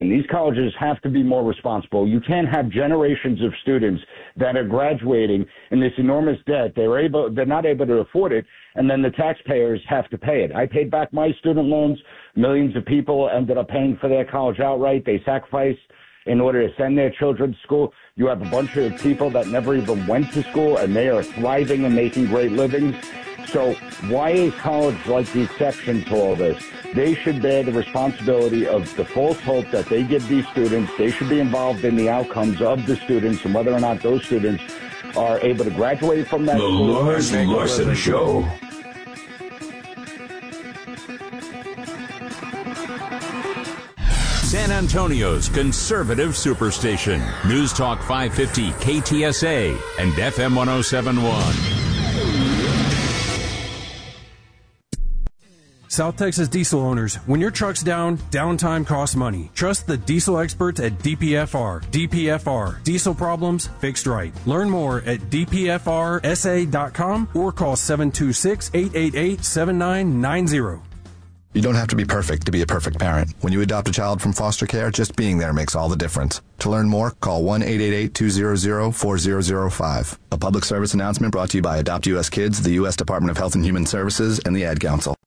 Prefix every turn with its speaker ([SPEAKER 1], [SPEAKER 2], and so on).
[SPEAKER 1] And these colleges have to be more responsible. You can't have generations of students that are graduating in this enormous debt. They're not able to afford it, and then the taxpayers have to pay it. I paid back my student loans. Millions of people ended up paying for their college outright. They sacrificed in order to send their children to school. You have a bunch of people that never even went to school, and they are thriving and making great livings. So why is college like the exception to all this? They should bear the responsibility of the false hope that they give these students. They should be involved in the outcomes of the students and whether or not those students are able to graduate from that school.
[SPEAKER 2] The Lars Larson Show.
[SPEAKER 3] San Antonio's conservative superstation. News Talk 550 KTSA and FM 1071.
[SPEAKER 4] South Texas diesel owners, when your truck's down, downtime costs money. Trust the diesel experts at DPFR. DPFR. Diesel problems fixed right. Learn more at dpfrsa.com or call 726-888-7990.
[SPEAKER 5] You don't have to be perfect to be a perfect parent. When you adopt a child from foster care, just being there makes all the difference. To learn more, call 1-888-200-4005. A public service announcement brought to you by Adopt U.S. Kids, the U.S. Department of Health and Human Services, and the Ad Council.